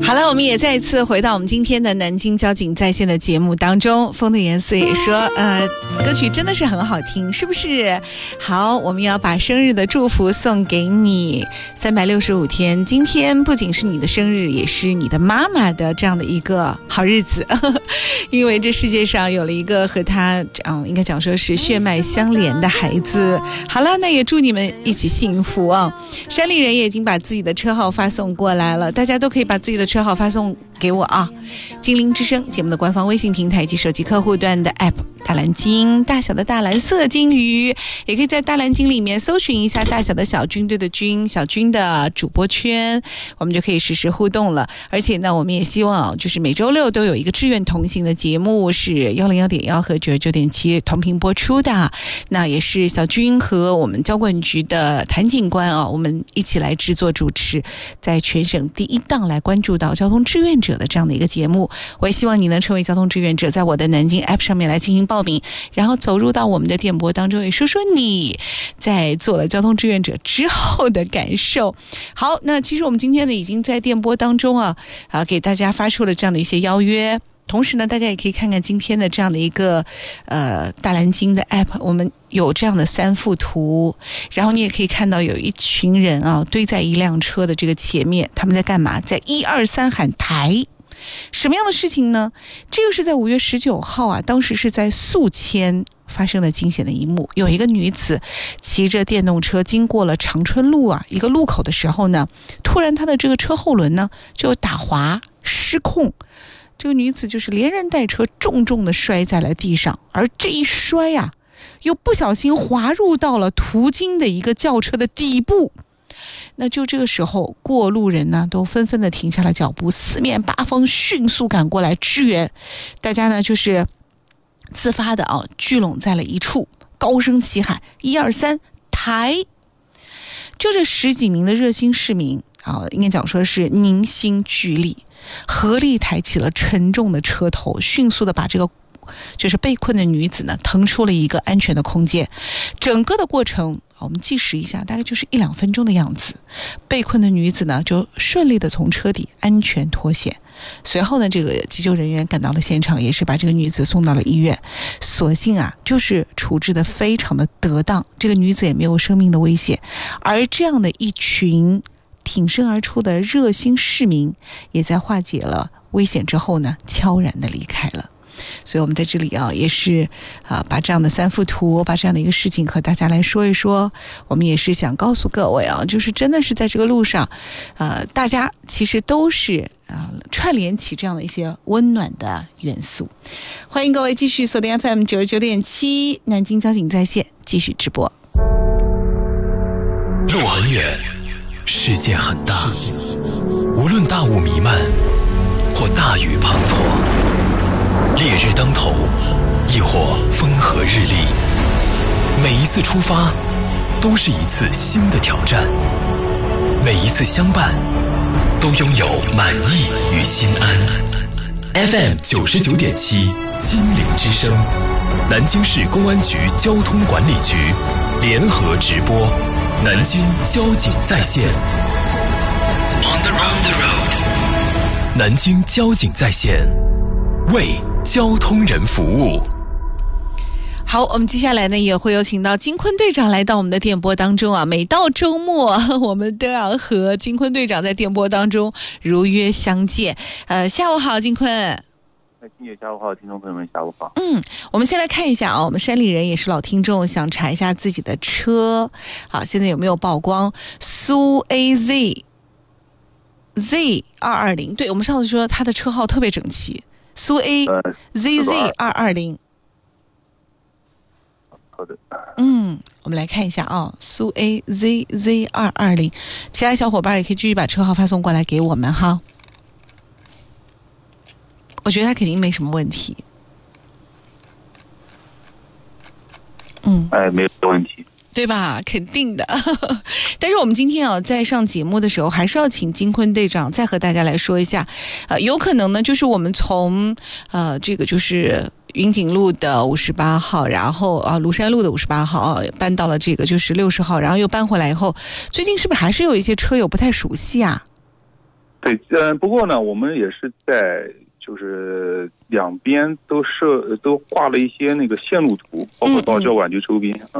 好了，我们也再一次回到我们今天的南京交警在线的节目当中。风的颜色也说，歌曲真的是很好听，是不是？好，我们要把生日的祝福送给你。365天，今天不仅是你的生日，也是你的妈妈的这样的一个好日子，因为这世界上有了一个和她应该讲说是血脉相连的孩子。好了，那也祝你们一起幸福啊！山里人也已经把自己的车号发送过来了，大家都可以把自己的车号发送给我啊！精灵之声节目的官方微信平台及手机客户端的 app 大蓝鲸，大小的大蓝色鲸鱼，也可以在大蓝鲸里面搜寻一下大小的小军队的军，小军的主播圈，我们就可以实时互动了。而且呢，我们也希望就是每周六都有一个志愿同行的节目，是101.1和99.7同频播出的。那也是小军和我们交管局的谭警官啊，我们一起来制作主持，在全省第一档来关注到交通志愿者的这样的一个节目。我也希望你能成为交通志愿者，在我的南京 app 上面来进行报名，然后走入到我们的电波当中，也说说你在做了交通志愿者之后的感受。好，那其实我们今天呢已经在电波当中给大家发出了这样的一些邀约。同时呢，大家也可以看看今天的这样的一个大蓝鲸的 app， 我们有这样的3幅图，然后你也可以看到有一群人堆在一辆车的这个前面，他们在干嘛？在1、2、3喊台。什么样的事情呢？这个是在5月19号当时是在宿迁发生了惊险的一幕。有一个女子骑着电动车经过了长春路一个路口的时候呢，突然她的这个车后轮呢就打滑失控，这个女子就是连人带车重重的摔在了地上，而这一摔又不小心滑入到了途经的一个轿车的底部。那就这个时候，过路人呢都纷纷的停下了脚步，四面八方迅速赶过来支援，大家呢就是自发的聚拢在了一处，高声齐喊1、2、3抬。就这10几名的热心市民应该讲说是凝心聚力，合力抬起了沉重的车头，迅速的把这个就是被困的女子呢腾出了一个安全的空间。整个的过程我们计时一下，大概就是1、2分钟的样子。被困的女子呢就顺利的从车底安全脱险。随后呢，这个急救人员赶到了现场，也是把这个女子送到了医院。所幸就是处置的非常的得当，这个女子也没有生命的危险。而这样的一群挺身而出的热心市民，也在化解了危险之后呢，悄然的离开了。所以我们在这里也是把这样的3幅图，把这样的一个事情和大家来说一说。我们也是想告诉各位就是真的是在这个路上大家其实都是串联起这样的一些温暖的元素。欢迎各位继续锁定 FM 99.7南京交警在线继续直播。 路很远，世界很大，无论大雾弥漫或大雨滂沱，烈日当头，亦或风和日丽，每一次出发都是一次新的挑战，每一次相伴都拥有满意与心安。 FM 99.7金陵之声，南京市公安局交通管理局联合直播南京交警在线。 On the road， 南京交警在线，为交通人服务。 好，我们接下来呢也会有请到金坤队长来到我们的电波当中每到周末我们都要和金坤队长在电波当中如约相见。下午好，金坤。 金姐下午好，听众朋友们下午好。 我们先来看一下我们山里人也是老听众，想查一下自己的车。好，现在有没有曝光苏 AZ Z220？ 对，我们上次说他的车号特别整齐，苏 AZZ 220。 好的。 我们来看一下苏 AZZ 220，其他小伙伴也可以继续把车号发送过来给我们哈。我觉得他肯定没什么问题。 没有问题， 对吧？肯定的。但是我们今天在上节目的时候，还是要请金坤队长再和大家来说一下。有可能呢，就是我们从这个就是云锦路的58号，然后庐山路的58号搬到了这个就是60号，然后又搬回来以后，最近是不是还是有一些车友不太熟悉啊？ 对，不过呢，我们也是在就是两边都挂了一些那个线路图，包括到交管局周边